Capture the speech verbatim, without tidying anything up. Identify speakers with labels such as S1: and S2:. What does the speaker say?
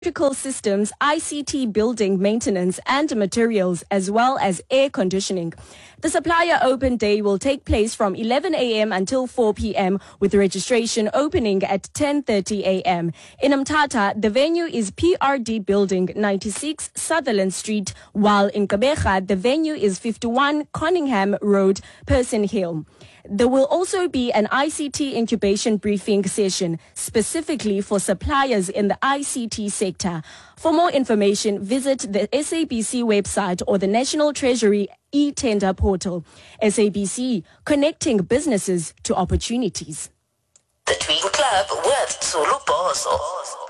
S1: electrical systems, I C T building maintenance and materials, as well as air conditioning. The supplier open day will take place from eleven a m until four p m with registration opening at ten thirty a m In Mthatha, the venue is P R D Building, ninety-six Sutherland Street, while in Gqeberha, the venue is fifty-one Conningham Road, Person Hill. There will also be an I C T incubation briefing session specifically for suppliers in the I C T sector. For more information, visit the S A B C website or the National Treasury e-tender portal. S A B C, connecting businesses to opportunities.
S2: The Tweet Club with Zulu Bozo.